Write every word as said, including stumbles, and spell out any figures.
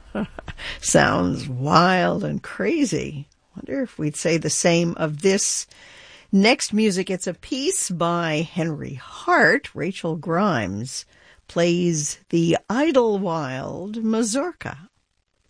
Sounds wild and crazy. Wonder if we'd say the same of this next music. It's a piece by Henry Hart. Rachel Grimes plays the Idlewild mazurka.